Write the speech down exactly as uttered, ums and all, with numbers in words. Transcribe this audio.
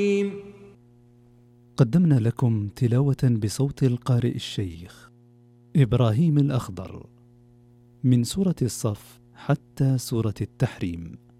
قدمنا لكم تلاوة بصوت القارئ الشيخ إبراهيم الأخضر من سورة الصف حتى سورة التحريم.